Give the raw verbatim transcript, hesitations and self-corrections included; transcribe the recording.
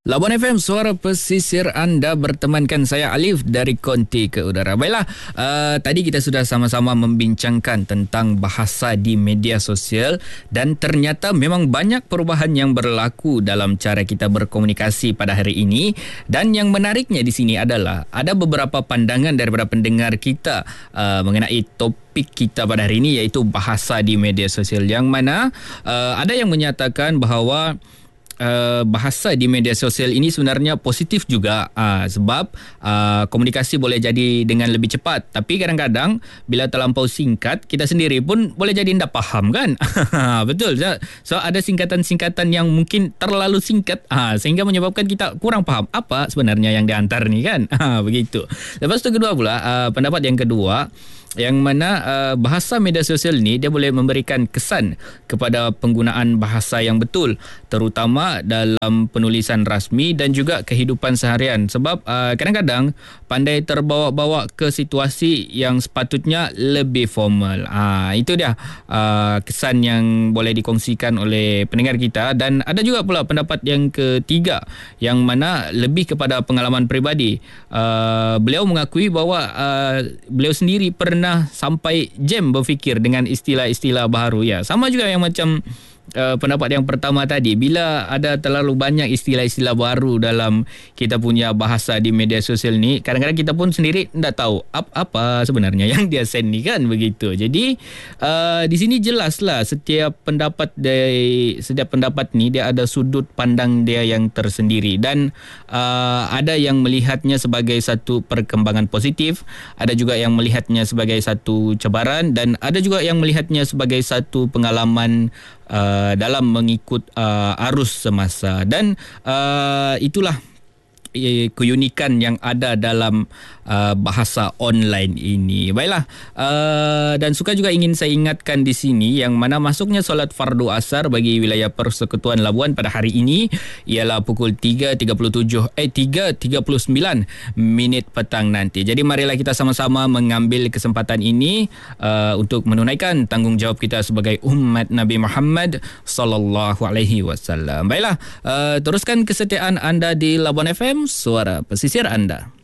Labuan F M, suara pesisir anda, bertemankan saya Alif dari Konti ke Udara. Baiklah, uh, tadi kita sudah sama-sama membincangkan tentang bahasa di media sosial dan ternyata memang banyak perubahan yang berlaku dalam cara kita berkomunikasi pada hari ini. Dan yang menariknya di sini adalah ada beberapa pandangan daripada pendengar kita uh, mengenai topik kita pada hari ini, iaitu bahasa di media sosial, yang mana uh, ada yang menyatakan bahawa Uh, bahasa di media sosial ini sebenarnya positif juga, uh, sebab uh, komunikasi boleh jadi dengan lebih cepat, tapi kadang-kadang bila terlampau singkat, kita sendiri pun boleh jadi tidak faham kan. Betul. So, so ada singkatan-singkatan yang mungkin terlalu singkat, uh, sehingga menyebabkan kita kurang faham apa sebenarnya yang dihantar ni kan. Begitu. Lepas tu kedua pula, uh, pendapat yang kedua, yang mana uh, bahasa media sosial ni dia boleh memberikan kesan kepada penggunaan bahasa yang betul, terutama dalam penulisan rasmi dan juga kehidupan seharian, sebab uh, kadang-kadang pandai terbawa-bawa ke situasi yang sepatutnya lebih formal. Uh, itu dia uh, kesan yang boleh dikongsikan oleh pendengar kita. Dan ada juga pula pendapat yang ketiga, yang mana lebih kepada pengalaman peribadi. Uh, beliau mengakui bahawa uh, beliau sendiri pernah sampai jam berfikir dengan istilah-istilah baharu. Ya, sama juga yang macam Uh, pendapat yang pertama tadi, bila ada terlalu banyak istilah-istilah baru dalam kita punya bahasa di media sosial ni, kadang-kadang kita pun sendiri tak tahu ap- apa sebenarnya yang dia send ni kan, begitu. Jadi uh, di sini jelaslah setiap pendapat dari setiap pendapat ni dia ada sudut pandang dia yang tersendiri, dan uh, ada yang melihatnya sebagai satu perkembangan positif, ada juga yang melihatnya sebagai satu cabaran, dan ada juga yang melihatnya sebagai satu pengalaman Uh, dalam mengikut uh, arus semasa. Dan uh, itulah keunikan yang ada dalam uh, bahasa online ini. Baiklah, uh, dan suka juga ingin saya ingatkan di sini, yang mana masuknya solat fardu asar bagi wilayah Persekutuan Labuan pada hari ini ialah pukul tiga tiga puluh tujuh eh tiga tiga puluh sembilan minit petang nanti. Jadi marilah kita sama-sama mengambil kesempatan ini uh, untuk menunaikan tanggungjawab kita sebagai umat Nabi Muhammad sallallahu alaihi wasallam. Baiklah, uh, teruskan kesetiaan anda di Labuan F M, suara pesisir anda.